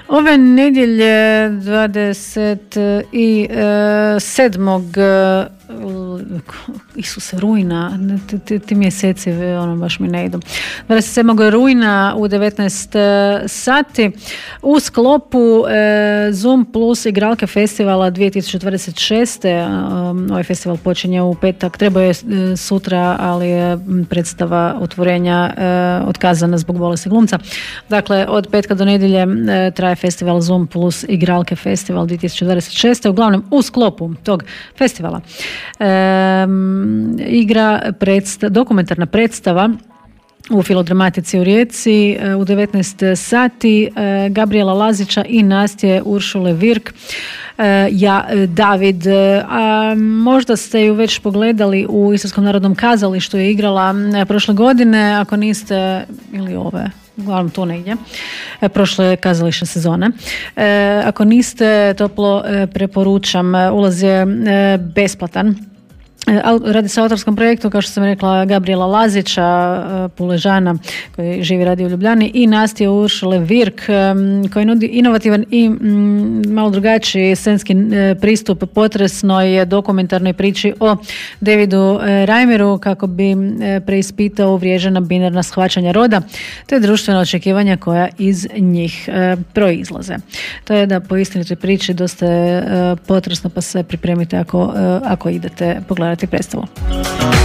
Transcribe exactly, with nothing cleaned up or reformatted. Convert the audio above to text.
Ove nedjelje dvadeset sedmog Isuse, rujna, ti, ti, ti mjeseci, ono, baš mi ne idu. dvadeset sedmog rujna u devetnaest sati u sklopu e, Zoom Plus igralke festivala dvije tisuće dvadeset šeste. Um, ovaj festival počinje u petak, trebao je e, sutra, ali je predstava otvorenja e, otkazana zbog bolesti glumca. Dakle, od petka do nedjelje e, traje festival Zoom Plus igralke festival dvije tisuće dvadeset šeste. Uglavnom, u sklopu tog festivala E, igra predsta, dokumentarna predstava u Filodramatici u Rijeci u devetnaest sati Gabrijela Lazića i Nastje Uršule Virk. Ja, David, a možda ste ju već pogledali u Istarskom narodnom kazalištu, je igrala prošle godine, ako niste, ili ove, uglavnom tu negdje, prošle kazališne sezone. E, ako niste, toplo e, preporučam, ulaz je e, besplatan. Radi se o autorskom projektu, kao što sam rekla, Gabrijela Lazića, Puležana, koji živi radi u Ljubljani, i Nastje Uršule Virk, koji nudi inovativan i malo drugačiji scenski pristup potresnoj dokumentarnoj priči o Davidu Reimeru, kako bi preispitao uvriježena binarna shvaćanja roda te društvena očekivanja koja iz njih proizlaze. To je da po istinitoj priči dosta je potresno, pa se pripremite ako, ako idete pogledati predstavu.